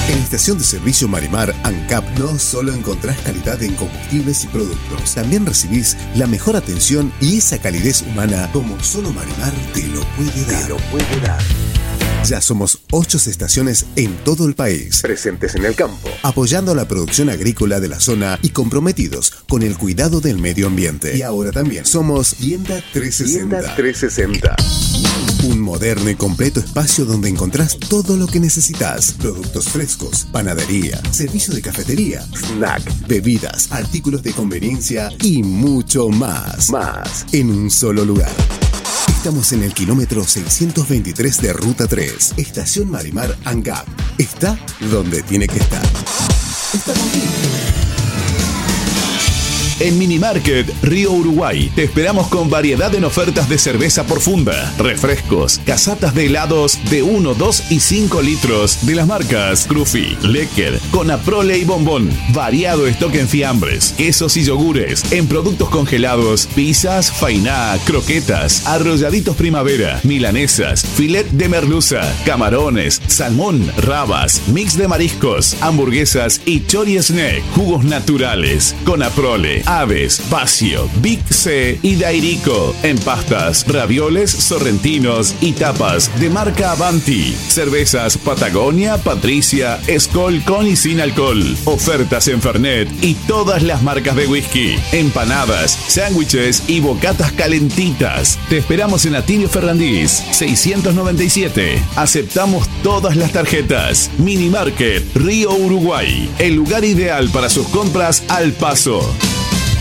En la estación de servicio Marimar ANCAP no solo encontrás calidad en combustibles y productos, también recibís la mejor atención y esa calidez humana como solo Marimar te lo puede dar. Ya somos 8 estaciones en todo el país, presentes en el campo, apoyando a la producción agrícola de la zona y comprometidos con el cuidado del medio ambiente. Y ahora también somos Tienda 360. Un moderno y completo espacio donde encontrás todo lo que necesitas. Productos frescos, panadería, servicio de cafetería, snack, bebidas, artículos de conveniencia y mucho más. En un solo lugar. Estamos en el kilómetro 623 de Ruta 3. Estación Marimar ANCAP. Está donde tiene que estar. Está contigo. En Minimarket Río Uruguay te esperamos con variedad en ofertas de cerveza por funda, refrescos, casatas de helados de 1, 2 y 5 litros de las marcas Crufi, Lecker, Conaprole y Bombón. Variado stock en fiambres, quesos y yogures, en productos congelados, pizzas, fainá, croquetas, arrolladitos primavera, milanesas, filet de merluza, camarones, salmón, rabas, mix de mariscos, hamburguesas y chori snack, jugos naturales, Conaprole, Aves, Vacio, Big C y Dairico. En pastas, ravioles, sorrentinos y tapas de marca Avanti. Cervezas Patagonia, Patricia, Skol con y sin alcohol. Ofertas en Fernet y todas las marcas de whisky. Empanadas, sándwiches y bocatas calentitas. Te esperamos en Atilio Ferrandís, 697. Aceptamos todas las tarjetas. Minimarket Río Uruguay. El lugar ideal para sus compras al paso.